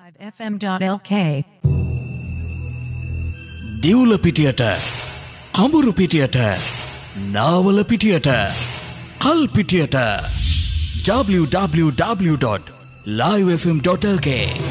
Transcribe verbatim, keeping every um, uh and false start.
F M dot L K දිවුල පිටියට කඹුරු පිටියට Nawala පිටියට කල් පිටියට w w w dot live f m dot l k